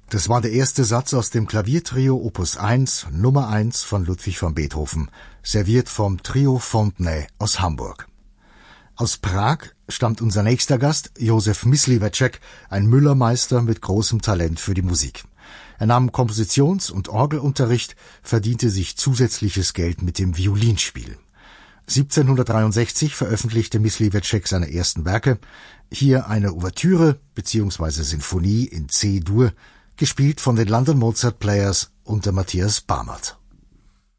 Das war der erste Satz aus dem Klaviertrio Opus 1, Nummer 1 von Ludwig van Beethoven, serviert vom Trio Fontenay aus Hamburg. Aus Prag stammt unser nächster Gast, Josef Mysliveček, ein Müllermeister mit großem Talent für die Musik. Er nahm Kompositions- und Orgelunterricht, verdiente sich zusätzliches Geld mit dem Violinspiel. 1763 veröffentlichte Mysliveček seine ersten Werke, hier eine Ouvertüre bzw. Sinfonie in C-Dur, gespielt von den London Mozart Players unter Matthias Barmert.